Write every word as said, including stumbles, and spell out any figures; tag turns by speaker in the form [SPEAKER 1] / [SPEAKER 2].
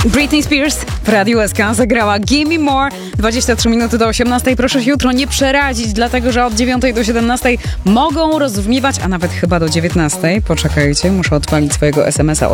[SPEAKER 1] Britney Spears w Radiu S K zagrała Give Me More. dwadzieścia trzy minuty do osiemnastej. Proszę się jutro nie przerazić, dlatego że od dziewiątej do siedemnastej mogą rozbrzmiewać, a nawet chyba do dziewiętnastej. Poczekajcie, muszę odpalić swojego es em es a.